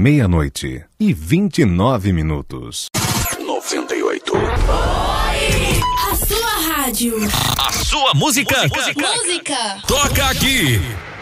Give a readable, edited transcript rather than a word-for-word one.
meia-noite e 29 minutos. 98. A sua rádio. A sua música. Música. Toca aqui.